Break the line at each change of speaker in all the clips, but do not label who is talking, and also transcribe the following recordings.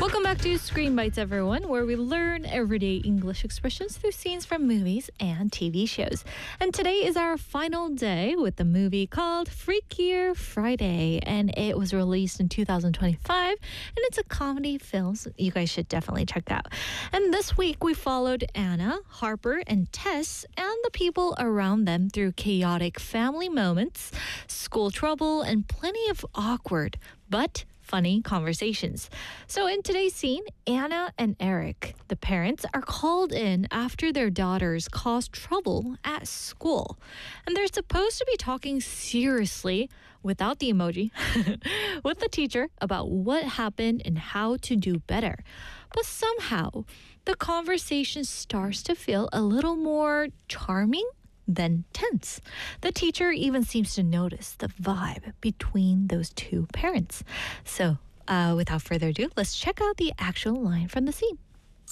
Welcome back to Screen Bites, everyone, where we learn everyday English expressions through scenes from movies and TV shows. And today is our final day with the movie called Freakier Friday, and it was released in 2025, and it's a comedy film, so you guys should definitely check it out. And this week, we followed Anna, Harper, and Tess, and the people around them through chaotic family moments, school trouble, and plenty of awkward, but funny conversations. So in today's scene, Anna and Eric, the parents, are called in after their daughters caused trouble at school. And they're supposed to be talking seriously, without the emoji, with the teacher about what happened and how to do better. But somehow, the conversation starts to feel a little more charming then tense. The teacher even seems to notice the vibe between those two parents. So, without further ado, let's check out the actual line from the scene.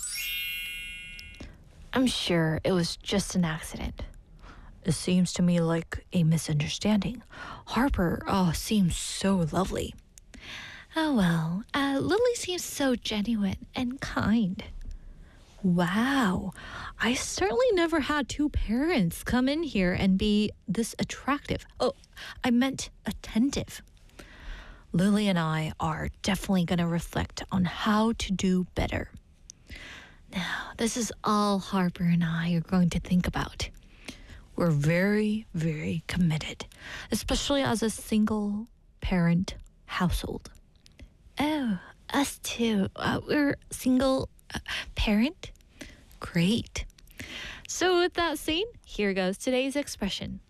I'm sure it was just an accident. It seems to me like a misunderstanding. Harper, seems so lovely. Oh well, Lily seems so genuine and kind. Wow, I certainly never had two parents come in here and be this attractive. Oh, I meant attentive. Lily and I are definitely going to reflect on how to do better. Now, this is all Harper and I are going to think about. We're very, very committed, especially as a single parent household. Oh, us too. We're single parent? Great. So with that scene, here goes today's expression.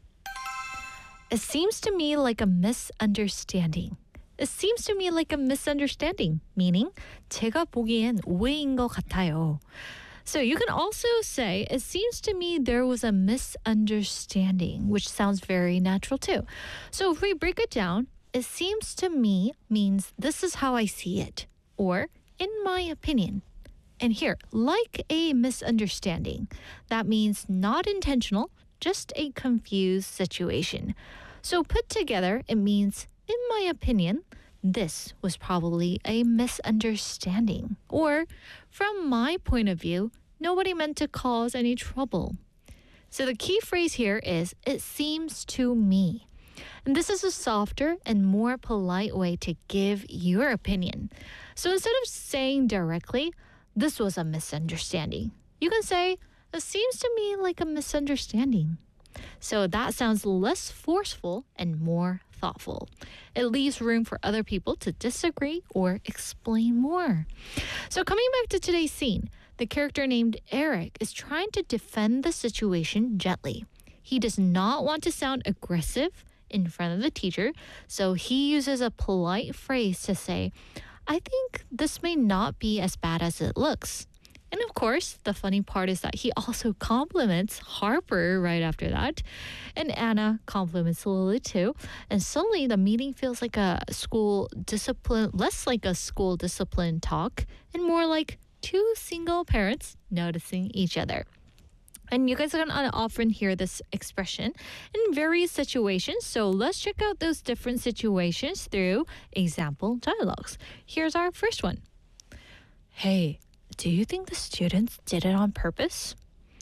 It seems to me like a misunderstanding. It seems to me like a misunderstanding, meaning 제가 보기엔 오해인 것 같아요. So you can also say, it seems to me there was a misunderstanding, which sounds very natural too. So if we break it down, it seems to me means this is how I see it, or in my opinion. And here, like a misunderstanding, that means not intentional, just a confused situation. So put together, it means, in my opinion, this was probably a misunderstanding. Or, from my point of view, nobody meant to cause any trouble. So the key phrase here is, it seems to me. And this is a softer and more polite way to give your opinion. So instead of saying directly, this was a misunderstanding, you can say, it seems to me like a misunderstanding. So that sounds less forceful and more thoughtful. It leaves room for other people to disagree or explain more. So coming back to today's scene, the character named Eric is trying to defend the situation gently. He does not want to sound aggressive in front of the teacher, so he uses a polite phrase to say, I think this may not be as bad as it looks. And of course, the funny part is that he also compliments Harper right after that. And Anna compliments Lily too. And suddenly the meeting feels like a school discipline, less like a school discipline talk, and more like two single parents noticing each other. And you guys are going to often hear this expression in various situations. So let's check out those different situations through example dialogues. Here's our first one. Hey, do you think the students did it on purpose?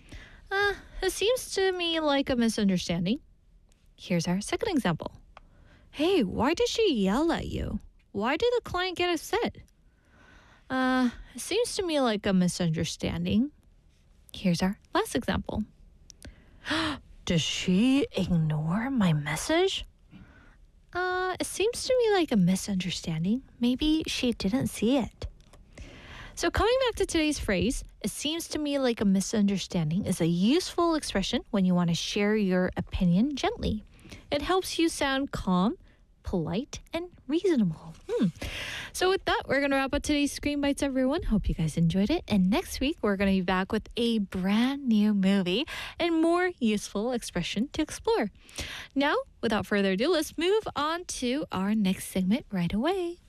It seems to me like a misunderstanding. Here's our second example. Hey, why did she yell at you? Why did the client get upset? It seems to me like a misunderstanding. Here's our last example. Does she ignore my message? It seems to me like a misunderstanding. Maybe she didn't see it. So coming back to today's phrase, it seems to me like a misunderstanding is a useful expression when you want to share your opinion gently. It helps you sound calm, polite, and reasonable. So with that, we're going to wrap up today's Screen Bites, everyone. Hope you guys enjoyed it. And next week, we're going to be back with a brand new movie and more useful expression to explore. Now, without further ado, let's move on to our next segment right away.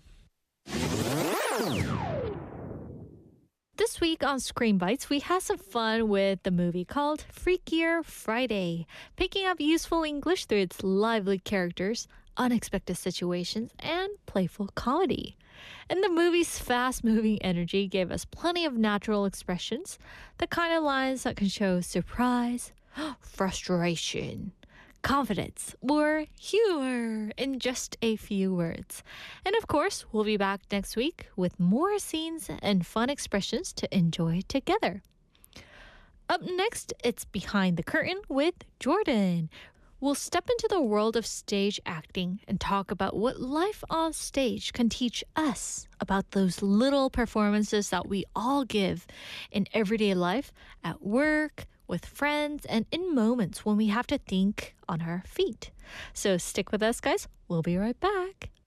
This week on Screen Bites, we had some fun with the movie called Freakier Friday, picking up useful English through its lively characters, unexpected situations and playful comedy. And the movie's fast moving energy gave us plenty of natural expressions, the kind of lines that can show surprise, frustration, confidence, or humor in just a few words. And of course, we'll be back next week with more scenes and fun expressions to enjoy together. Up next, it's Behind the Curtain with Jordan. We'll step into the world of stage acting and talk about what life on stage can teach us about those little performances that we all give in everyday life, at work, with friends, and in moments when we have to think on our feet. So stick with us, guys. We'll be right back.